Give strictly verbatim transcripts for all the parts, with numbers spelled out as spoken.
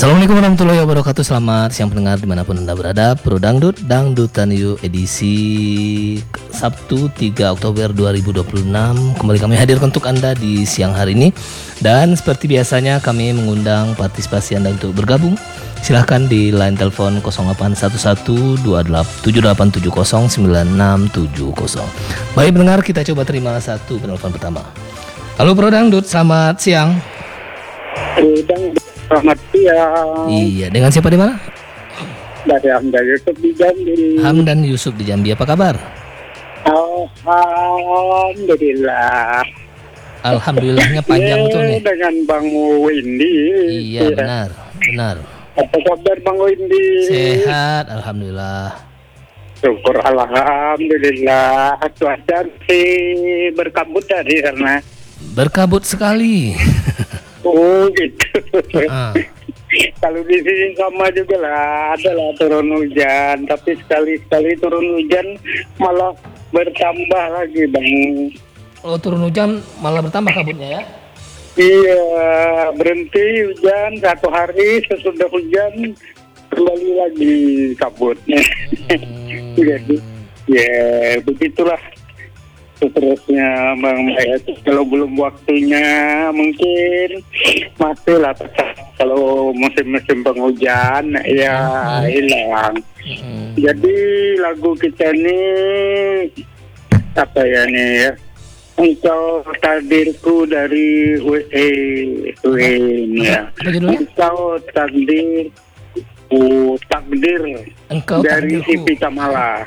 Assalamualaikum warahmatullahi wabarakatuh. Selamat siang pendengar dimanapun Anda berada. Pro Dangdut, Dangdutan Yuk edisi Sabtu tiga Oktober dua ribu dua puluh enam kembali kami hadirkan untuk Anda di siang hari ini. Dan seperti biasanya kami mengundang partisipasi Anda untuk bergabung. Silahkan di line telepon nol delapan satu satu dua tujuh delapan tujuh nol sembilan enam tujuh nol. Baik pendengar, kita coba terima satu penelpon pertama. Halo Pro Dangdut, selamat siang. Dangdut, selamat siang. Iya, dengan siapa di mana? Dari Hamdan Yusuf di Jambi. Hamdan Yusuf di Jambi, apa kabar? Alhamdulillah. Alhamdulillahnya panjang tuh nih. Dengan Bang Windy. Iya benar, benar. Apa kabar Bang Windy? Sehat, alhamdulillah. Syukur alhamdulillah. Cuaca sih berkabut dari sana. Berkabut sekali. Oh gitu. Ah. Kalau di sini sama juga lah, ada lah turun hujan, tapi sekali-sekali turun hujan malah bertambah lagi Bang. Oh, turun hujan malah bertambah kabutnya ya? Iya, berhenti hujan satu hari, sesudah hujan kembali lagi kabutnya. Hmm. Jadi, ya begitulah seterusnya Bang. Kalau belum waktunya mungkin masih lah. Kalau musim-musim penghujan ya hilang. Hmm. Jadi lagu kita ini apa ya nih ya? Engkau takdirku dari W E Win ya. Apa judulnya? Engkau takdir, oh, takdir Engkau dari takdirku. Ipi Tamala.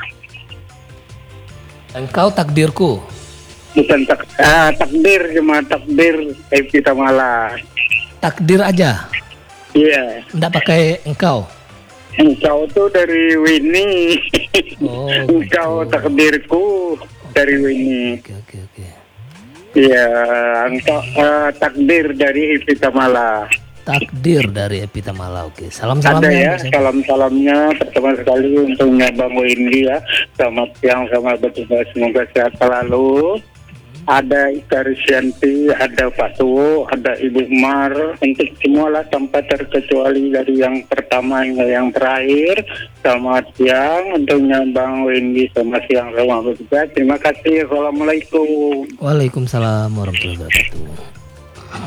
Engkau takdirku. Bukan tak, ah, takdir cuma takdir Ipi Tamala. Takdir aja. Iya. Enggak pakai engkau. Engkau tuh dari Winnie. Oh, Engkau gitu. takdirku dari Winnie. Oke, oke, oke. Iya, engkau uh, takdir dari Ipi Tamala. Takdir dari Epita Mala. Oke, Ada salam-salamnya. ya, Mas. salam-salamnya pertama sekali untuk Bang Windy ya. Selamat siang, selamat bertugas, semoga sehat selalu. Ada Ika Risyanti, ada Pak Tuwo, ada Ibu Umar, untuk semua lah tanpa terkecuali dari yang pertama hingga yang terakhir. Selamat siang untuknya Bang Windy, selamat siang, selamat bertugas. Terima kasih, Assalamualaikum. Waalaikumsalam warahmatullahi wabarakatuh.